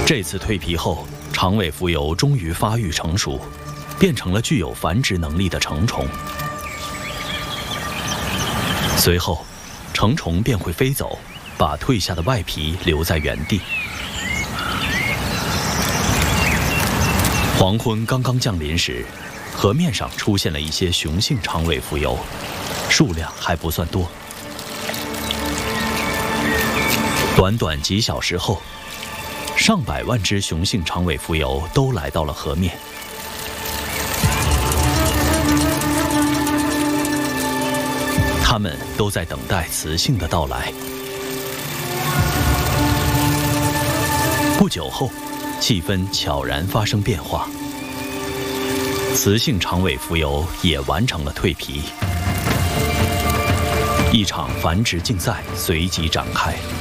这次蜕皮后，长尾蜉蝣终于发育成熟，变成了具有繁殖能力的成虫。随后，成虫便会飞走，把蜕下的外皮留在原地。黄昏刚刚降临时，河面上出现了一些雄性长尾蜉蝣，数量还不算多。短短几小时后，上百万只雄性长尾蜉蝣都来到了河面。它们都在等待雌性的到来。不久后，气氛悄然发生变化，雌性长尾蜉蝣也完成了蜕皮，一场繁殖竞赛随即展开。